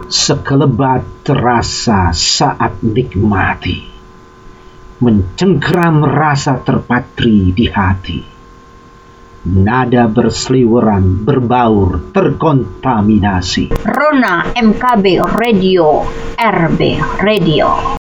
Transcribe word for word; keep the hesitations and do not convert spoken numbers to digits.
sekelebat terasa saat nikmati, mencengkeram rasa terpatri di hati. Nada berseliweran, berbaur, terkontaminasi. Rona M K B Radio, R B Radio.